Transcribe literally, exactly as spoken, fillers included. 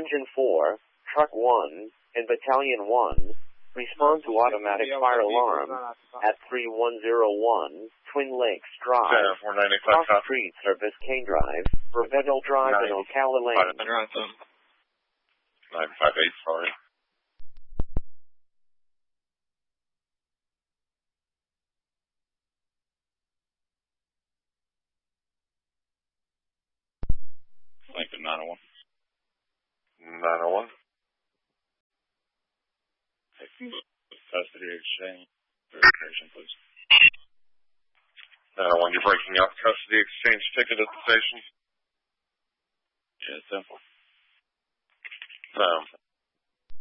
Engine four, Truck one, and Battalion one, respond to automatic fire alarm at three one zero one, Twin Lakes Drive, Cross Street Service Kane Drive, Rebecca Drive, and Ocala Lane. nine five eight, sorry. Lincoln nine oh one. nine oh one. Custody exchange. Verification, please. nine oh one, you're breaking out custody exchange ticket at the station? Yeah, simple. Um,